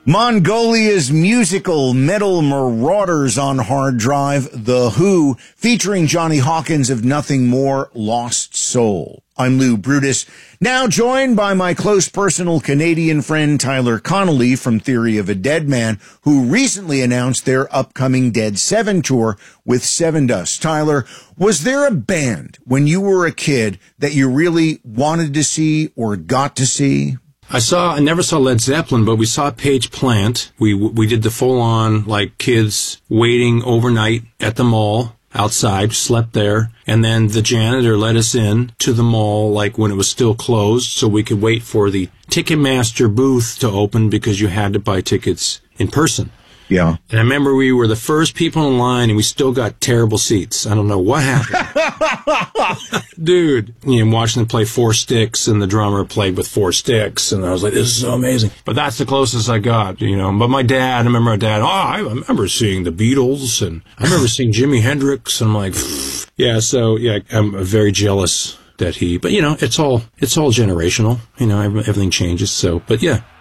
Mongolia's musical Metal Marauders on hard drive, The Who, featuring Johnny Hawkins of Nothing More, Lost Soul. I'm Lou Brutus, now joined by my close personal Canadian friend Tyler Connolly from Theory of a Dead Man, who recently announced their upcoming Dead 7 tour with Sevendust. Tyler, was there a band when you were a kid that you really wanted to see or got to see? I never saw Led Zeppelin, but we saw Page Plant. We did the full-on, like, kids waiting overnight at the mall outside, slept there, and then the janitor let us in to the mall, like, when it was still closed, so we could wait for the Ticketmaster booth to open because you had to buy tickets in person. Yeah. And I remember we were the first people in line, and we still got terrible seats. I don't know what happened. Dude, watching them play Four Sticks, and the drummer played with four sticks, and I was like, this is so amazing. But that's the closest I got, But my dad, I remember I remember seeing the Beatles, and I remember seeing Jimi Hendrix, and I'm like, I'm very jealous that but it's all generational, everything changes, but yeah.